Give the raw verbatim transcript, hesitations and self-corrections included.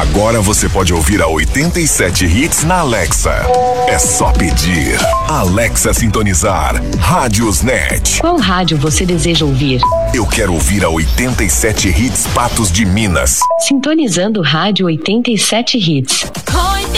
Agora você pode ouvir a oitenta e sete Hits na Alexa. É só pedir. Alexa sintonizar. Rádiosnet. Qual rádio você deseja ouvir? Eu quero ouvir a oitenta e sete Hits Patos de Minas. Sintonizando Rádio oitenta e sete Hits.